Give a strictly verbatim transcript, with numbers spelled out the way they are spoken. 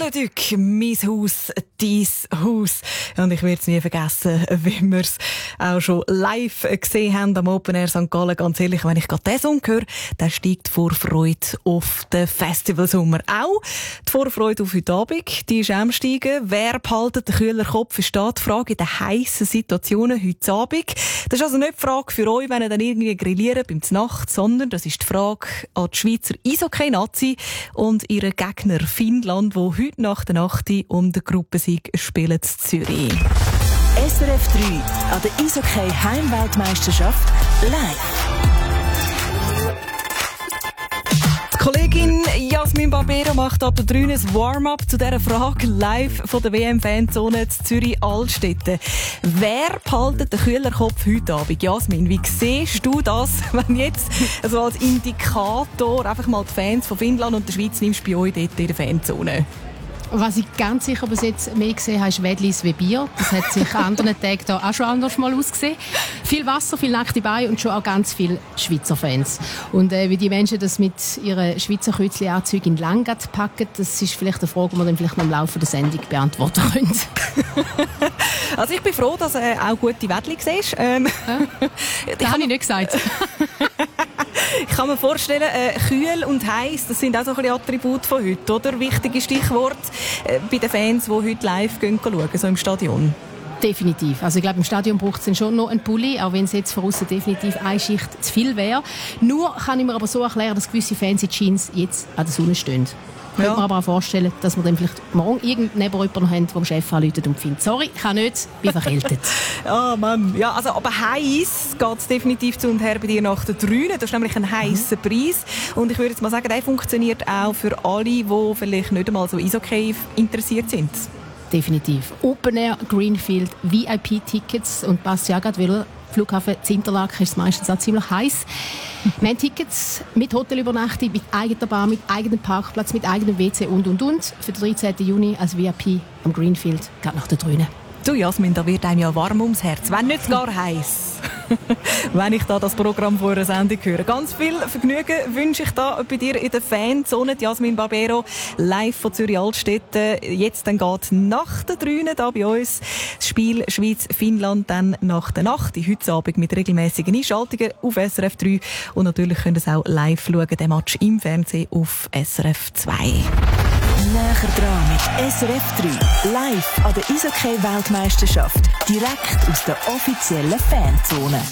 Leduc, «Mein Haus, dein Haus». Und ich werde es nie vergessen, wie wir es auch schon live gesehen haben am Open Air Sankt Gallen. Ganz ehrlich, wenn ich gerade diesen Song höre, dann steigt die Vorfreude auf den Festivalsommer. Auch die Vorfreude auf heute Abend, die ist am Steigen. Wer behaltet den kühler Kopf, ist da die Frage in den heissen Situationen heute Abend. Das ist also nicht die Frage für euch, wenn ihr dann irgendwie grillieren beim Nacht, sondern das ist die Frage an die Schweizer Eishockey-Nazi und ihren Gegner Finnland, wo heute Nacht der Nacht um den Gruppensieg spielen in Zürich. S R F drei an der Eishockey-Heimweltmeisterschaft live. Die Kollegin Jasmin Barbero macht ab der drei ein Warm-up zu dieser Frage live von der W M-Fanzone zu Zürich-Altstetten. Wer behaltet den kühler Kopf heute Abend? Jasmin, wie siehst du das, wenn jetzt also als Indikator einfach mal die Fans von Finnland und der Schweiz nimmst bei euch dort in der Fanzone? Was ich ganz sicher bis jetzt mehr gesehen habe, ist Wedlis wie Bier. Das hat sich an anderen Tagen da auch schon anders mal ausgesehen. Viel Wasser, viel nackte Beine und schon auch ganz viele Schweizer Fans. Und äh, wie die Menschen das mit ihren Schweizer Kürzli-Anzügen in Langat packen, das ist vielleicht eine Frage, die wir dann vielleicht noch im Laufe der Sendung beantworten können. Also ich bin froh, dass du äh, auch gute Wedli siehst. Ähm, ja, das habe ich nicht gesagt. Ich kann mir vorstellen, äh, kühl und heiß, das sind auch so ein bisschen Attribute von heute, oder? Wichtige Stichwort äh, bei den Fans, die heute live gehen schauen, so im Stadion. Definitiv. Also ich glaube, im Stadion braucht es schon noch einen Pulli, auch wenn es jetzt von außen definitiv eine Schicht zu viel wäre. Nur kann ich mir aber so erklären, dass gewisse Fans in Jeans jetzt an der Sonne stehen. Ich könnte mir aber auch vorstellen, dass wir dann vielleicht morgen irgendjemanden haben, der dem Chef anruft und findet, sorry, ich kann nicht, bin verkältet. Ah, Mann. Ja, also, aber heiß geht es definitiv zu und her bei dir nach der Drüne. Das ist nämlich ein heißer mhm. Preis. Und ich würde jetzt mal sagen, der funktioniert auch für alle, die vielleicht nicht einmal so Eishockey interessiert sind. Definitiv. Open Air, Greenfield, V I P-Tickets und passt ja gerade, weil Flughafen Interlaken ist meistens auch ziemlich heiß. Wir haben Tickets mit Hotelübernachtung, mit eigener Bar, mit eigenem Parkplatz, mit eigenem W C und, und, und. Für den dreizehnten Juni als V I P am Greenfield, gerade nach der Drüne. Du Jasmin, da wird einem ja warm ums Herz, wenn nicht gar heiß. Wenn ich da das Programm vor einer Sendung höre. Ganz viel Vergnügen wünsche ich da bei dir in der Fanzone. Jasmin Barbero, live von Zürich-Altstetten. Jetzt dann geht nach der Drüne da bei uns das Spiel Schweiz-Finnland dann nach der Nacht. Heute Abend mit regelmäßigen Einschaltungen auf S R F drei. Und natürlich könnt ihr es auch live schauen, den Match im Fernsehen auf S R F zwei. Näher dran mit S R F drei. Live an der Eishockey-Weltmeisterschaft. Direkt aus der offiziellen Fanzone.